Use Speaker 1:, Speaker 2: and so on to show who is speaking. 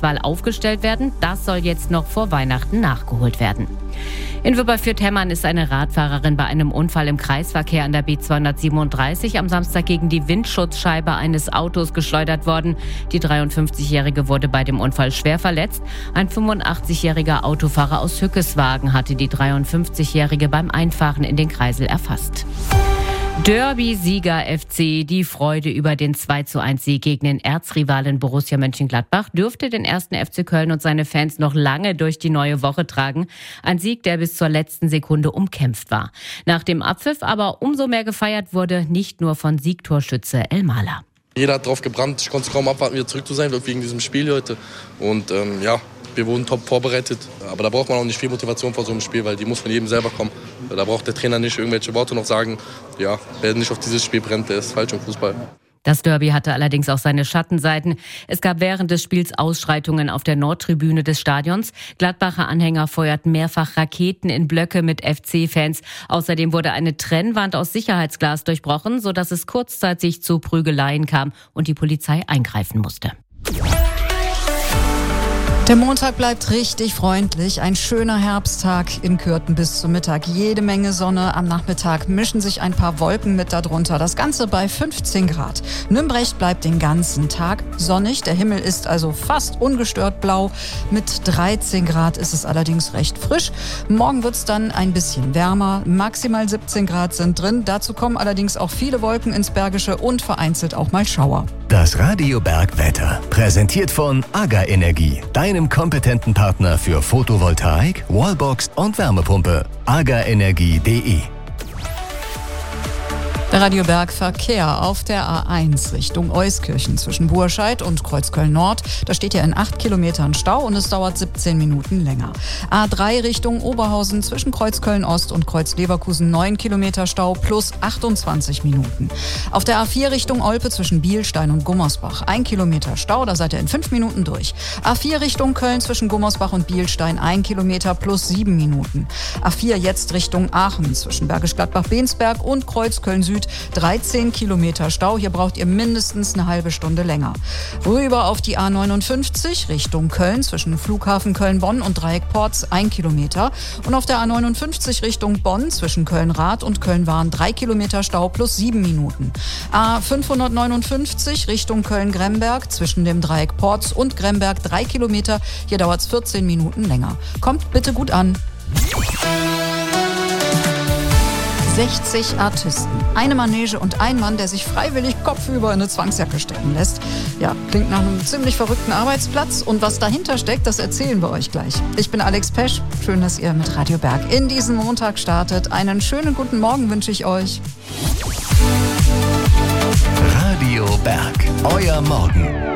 Speaker 1: Auswahl aufgestellt werden. Das soll jetzt noch vor Weihnachten nachgeholt werden. In Wipperfürth-Hemmern ist eine Radfahrerin bei einem Unfall im Kreisverkehr an der B237 am Samstag gegen die Windschutzscheibe eines Autos geschleudert worden. Die 53-Jährige wurde bei dem Unfall schwer verletzt. Ein 85-jähriger Autofahrer aus Hückeswagen hatte die 53-Jährige beim Einfahren in den Kreisel erfasst. Derby-Sieger FC, die Freude über den 2:1-Sieg gegen den Erzrivalen Borussia Mönchengladbach dürfte den 1. FC Köln und seine Fans noch lange durch die neue Woche tragen. Ein Sieg, der bis zur letzten Sekunde umkämpft war. Nach dem Abpfiff aber umso mehr gefeiert wurde, nicht nur von Siegtorschütze Elmalah.
Speaker 2: Jeder hat drauf gebrannt, ich konnte es kaum abwarten, wieder zurück zu sein, wegen diesem Spiel heute. Und wir wurden top vorbereitet. Aber da braucht man auch nicht viel Motivation vor so einem Spiel, weil die muss von jedem selber kommen. Da braucht der Trainer nicht irgendwelche Worte noch sagen. Ja, wer nicht auf dieses Spiel brennt, der ist falsch im Fußball.
Speaker 1: Das Derby hatte allerdings auch seine Schattenseiten. Es gab während des Spiels Ausschreitungen auf der Nordtribüne des Stadions. Gladbacher Anhänger feuerten mehrfach Raketen in Blöcke mit FC-Fans. Außerdem wurde eine Trennwand aus Sicherheitsglas durchbrochen, sodass es kurzzeitig zu Prügeleien kam und die Polizei eingreifen musste.
Speaker 3: Der Montag bleibt richtig freundlich. Ein schöner Herbsttag in Kürten bis zum Mittag. Jede Menge Sonne. Am Nachmittag mischen sich ein paar Wolken mit darunter. Das Ganze bei 15 Grad. Nümbrecht bleibt den ganzen Tag sonnig. Der Himmel ist also fast ungestört blau. Mit 13 Grad ist es allerdings recht frisch. Morgen wird es dann ein bisschen wärmer. Maximal 17 Grad sind drin. Dazu kommen allerdings auch viele Wolken ins Bergische und vereinzelt auch mal Schauer.
Speaker 4: Das Radio Bergwetter, präsentiert von AGA Energie, deinem kompetenten Partner für Photovoltaik, Wallbox und Wärmepumpe. agaenergie.de.
Speaker 3: Der Radio Berg Verkehr auf der A1 Richtung Euskirchen zwischen Burscheid und Kreuzköln Nord. Da steht ja in 8 Kilometern Stau und es dauert 17 Minuten länger. A3 Richtung Oberhausen zwischen Kreuzköln Ost und Kreuz-Leverkusen 9 Kilometer Stau plus 28 Minuten. Auf der A4 Richtung Olpe zwischen Bielstein und Gummersbach 1 Kilometer Stau, da seid ihr in 5 Minuten durch. A4 Richtung Köln zwischen Gummersbach und Bielstein 1 Kilometer plus 7 Minuten. A4 jetzt Richtung Aachen zwischen Bergisch Gladbach-Bensberg und Kreuzköln Süd 13 Kilometer Stau. Hier braucht ihr mindestens eine halbe Stunde länger. Rüber auf die A59 Richtung Köln zwischen Flughafen Köln-Bonn und Dreieck Porz 1 Kilometer. Und auf der A59 Richtung Bonn zwischen Köln-Rath und Köln-Wahn 3 Kilometer Stau plus 7 Minuten. A559 Richtung Köln-Gremberg zwischen dem Dreieck Porz und Gremberg 3 Kilometer. Hier dauert es 14 Minuten länger. Kommt bitte gut an. 60 Artisten, eine Manege und ein Mann, der sich freiwillig kopfüber in eine Zwangsjacke stecken lässt. Ja, klingt nach einem ziemlich verrückten Arbeitsplatz. Und was dahinter steckt, das erzählen wir euch gleich. Ich bin Alex Pesch. Schön, dass ihr mit Radio Berg in diesen Montag startet. Einen schönen guten Morgen wünsche ich euch.
Speaker 4: Radio Berg, euer Morgen.